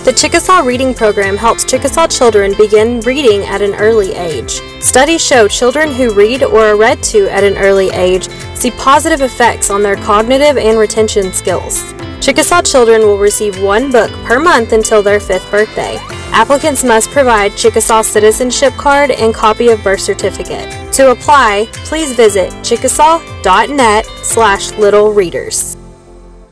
The Chickasaw Reading Program helps Chickasaw children begin reading at an early age. Studies show children who read or are read to at an early age see positive effects on their cognitive and retention skills. Chickasaw children will receive 1 book per month until their 5th birthday. Applicants must provide Chickasaw citizenship card and copy of birth certificate. To apply, please visit chickasaw.net/littlereaders.